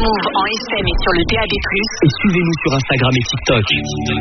Move en FM et sur le DAB+. Et suivez-nous sur Instagram et TikTok.